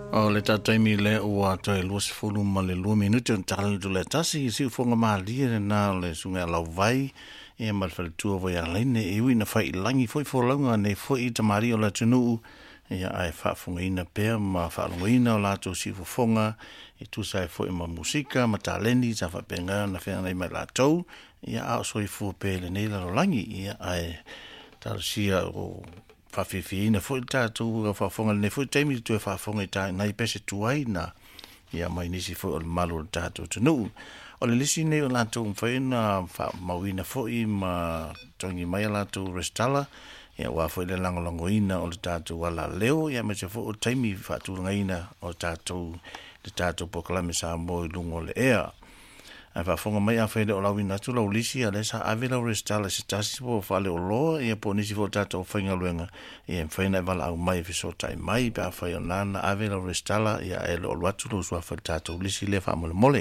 O le tataimi le ua toi lua se fulu ma le 2 minuti on tala tu le tasi i siu fonga maali e na le sunga lau vai e ma le faletua vai a leine e ui na fai langi foi launga ne foi i tamari o la tunu e ai whaafunga ina pēr ma whaalunga ina o lato siu fonga e tu sai foi ma musika ma taleni sa whapenga na whenga nei mai latou e a soi fu pēle nei la langi e ai tala sia o whawhiwhiina fwoi tātou a whawhonga ne fwoi teimi tu e whawhonga i tā nai pese tuai na ia mai nisi fwoi o le malu o tātou tunu. O le lisi nei o lātou mwhaina mawina fwoi ma tongi mai a lātou restala ia wā fwoi le langolongo ina o le tātou ala leo ia me se fwoi o teimi whāturanga ina o tātou le tātou pokalame sa mo i lungo le ea. Ai whafonga mai a whaile o lawi natu lau lisi a lesa awela o restala se tasi po whale o loa ia po nisi fo tata o whainga luenga ia mwhaina e wala au mai fiso tai mai pa whai o nana awela o restala ia e lo watu lo sua whai tata o lisi le wha mole mole.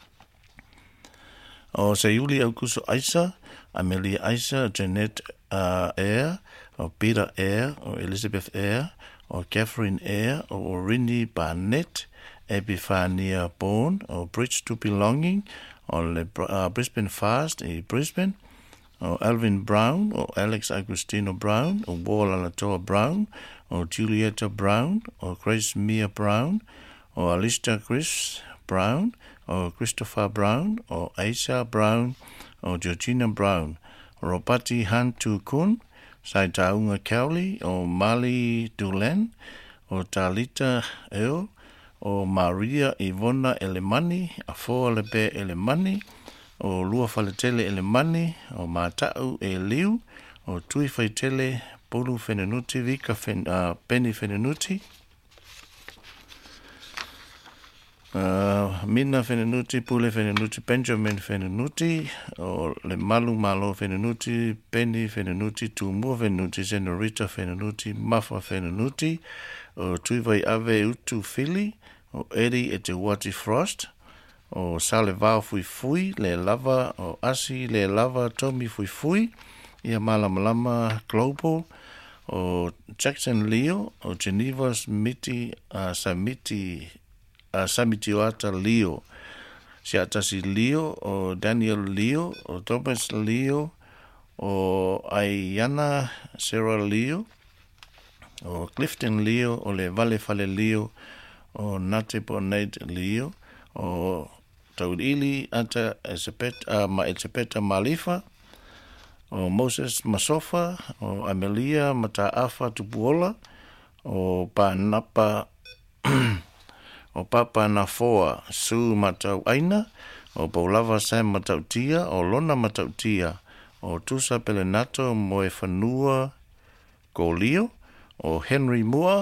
O se Yuli au kuso Aisa, Amelia Aisa, Jeanette Eyre, o Peter Eyre, o Elizabeth Eyre, o Catherine Eyre, o Rindy Barnett, Epiphania Bourne, o Bridge to Belonging, o le Brisbane Fast e Brisbane, o Alvin Brown, o Alex Agustino Brown, o Walla Latoa Brown, o Julieta Brown, o Grace Mia Brown, o Alistair Chris Brown, o Christopher Brown, o Aisha Brown, o Georgina Brown, o Robati Hantu Kun, Saitaunga Cowley, o Mali Dulan, o Talita Earl, o Maria Ivona Elemani, a Foa Lebe Elemani, o Lua Faletele Elemani, o Matau e Liu, o Tui Faitele Pulu Fenenuti, Vika Penny Fenenuti, Mina Fenenuti, Pule Fenenuti, Benjamin Fenenuti, o Le Malu Malo Fenenuti, Penny Fenenuti, Tumua Fenenuti, Senorita Fenenuti, Mafa Fenenuti, o Tui Vai Ave Utu Fili, o Eddie e te Wati Frost, o Sale Vau Fui Fui, le lava, o Asi, le lava, Tommy Fui Fui, ia Malamalama Global, o Jackson Leo, o Geneva Smiti, Samiti Oata Leo, Siatasi Leo, o Daniel Leo, o Thomas Leo, o Ayana Sarah Leo, o Clifton Leo, o le Vale Fale Leo, o Nate Bonnet Leo, o Taurili Ata Ezepeta Malifa, o Moses Masofa, o Amelia Mataafa Tupuola, o Panapa o Papa Nafoa Su Matau Aina, o Paulava Sam Matau Tia, o Lona Matau Tia, o Tusa Pelenato Moe Fanua Golio, o Henry Moore,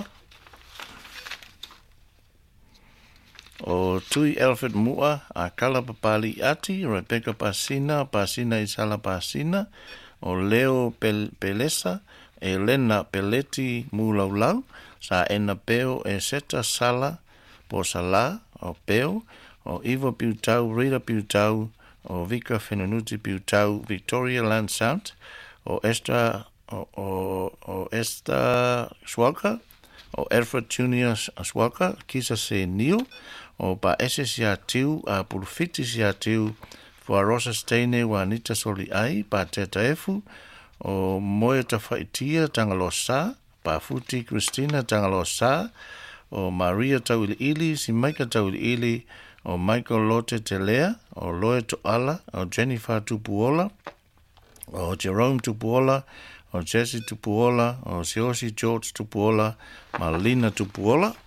o Tui Alfred Mua, a Kala Papali Ati, Rebecca Pasina, Pasina Isala Pasina, o Leo Pelesa, Elena Peleti Mulaulau, sa ena peo e seta sala, po sala, o peo, o Ivo Piutau, Rita Piutau, o Vika Fenenuti Piutau, Victoria Land Sound, o Esther, o Esther Swalka, o Alfred Junior Swalka, Kisa Se Neil, o pa ese sia tiu a pulfiti sia tiu fua Rosa Steine wa Anita Soli ai pa teta efu o Moe Tawhaitia Tangalosa pa Futi Christina Tangalosa o Maria Tawili Ili si Maika Tawili Ili o Michael Lote Telea o Loe Toala o Jennifer Tupuola o Jerome Tupuola o Jesse Tupuola o Siosi George Tupuola Malina Tupuola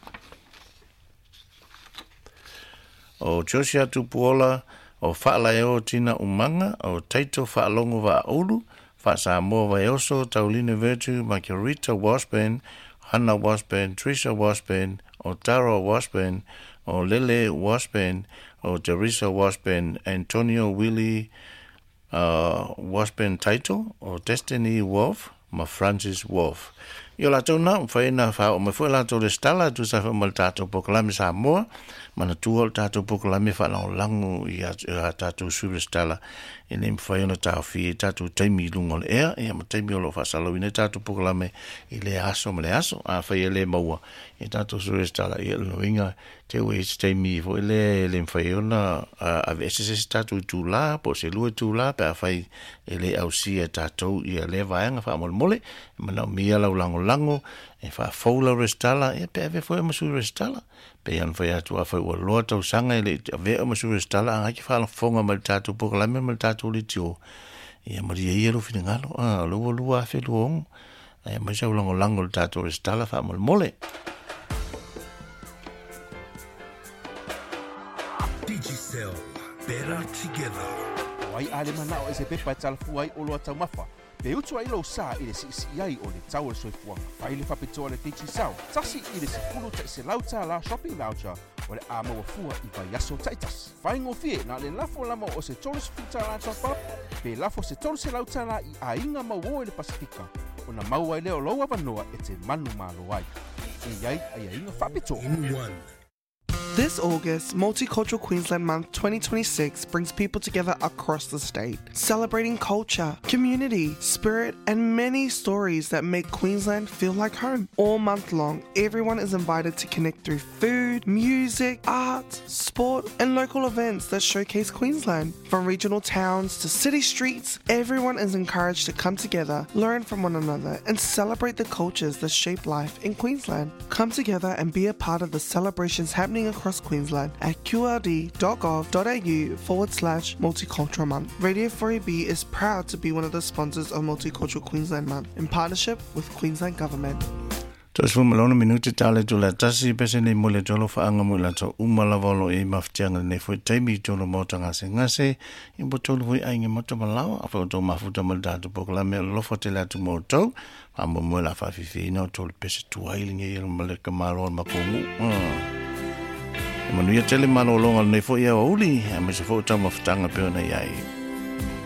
o Josia Tupuola, o Whaalaeo Tina Umanga, o Taito Whaalongo Vaaulu, Whaasamoa Vaioso, Taulina Virtue, Margarita Wasburn, Hannah Wasburn, Trisha Wasburn, o Tara Wasburn, o Lele Wasburn, o Jerisa Wasburn, Antonio Willie Wasburn Taito, o Destiny Wolf, ma Francis Wolf. Io la tau na, whai na wha o me fua la tau le stala, tu sa wha mal tātou pokalame sa moa, mana tua o tātou pokalame wha lao langu i a tātou sure stala, e ne mwhai ona tāu fi, tātou taimi lunga le ea, e ama taimi o lo whasalo i ne tātou pokalame i le aso ma le aso, a whai e le maua, e tātou sure stala i alo inga, te ue se taimi fo le mwhai ona, a vese se tātou tūla, po se lua tūla, pe a whai e le au si e tātou i a le vaenga wha mole mole, mana o mia lau lango, e wha foula restala, e pe ave foi masu restala, pe an foi atu a foi ua loa tau sanga, e le ave o masu restala, anga ki wha fonga mal tātou pokalame mal tātou li tio, e maria ia lo fina ngalo, lua afe lua ongo, e mai sau lango le tātou restala, wha mole mole. Digicel, better together. Wai ale mana o ese pepa talfu ai o loa tau mafa. Pe utu ai lo sa i le si ai o le tau le soifuanga. Wai le whapitoa le Digicel. Tasi i le sifulu ta se lauta la shopping voucher o le ama wa fua i vai aso taitas. Whai ngofie na le lafo lama o se toros futa la top up. Pe lafo se toros se lauta la i a inga mau le Pasifika. O na mau ai leo loa vanoa e te manu malo ai. E iai ai a inga whapitoa. This August, Multicultural Queensland Month 2026 brings people together across the state, celebrating culture, community, spirit, and many stories that make Queensland feel like home. All month long, everyone is invited to connect through food, music, art, sport, and local events that showcase Queensland. From regional towns to city streets, everyone is encouraged to come together, learn from one another, and celebrate the cultures that shape life in Queensland. Come together and be a part of the celebrations happening across Queensland at qld.gov.au/Multicultural Month. Radio 4EB is proud to be one of the sponsors of Multicultural Queensland Month in partnership with Queensland Government. Tos fu malona minuti tale tu la tasi pese nei mole tolo whaanga mo la to umalavolo e maftianga nei fui teimi tolo mota ngase i bo tolo hui ainge moto malawa a fo to mafuta mal datu pokla me lofo te la tu moto a mo mo la fa fifi no tolo pese tu ailinge i male kamalo makongu manuia tele malo longa nei fo ia uli a me se fo tama futanga pe ona iai